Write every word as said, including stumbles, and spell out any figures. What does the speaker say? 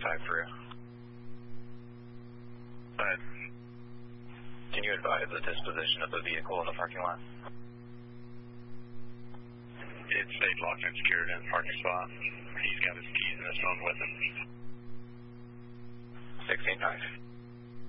five through. But can you advise the disposition of the vehicle in the parking lot? It's stayed locked and secured in the parking spot. He's got his keys and his phone with him. sixteen five.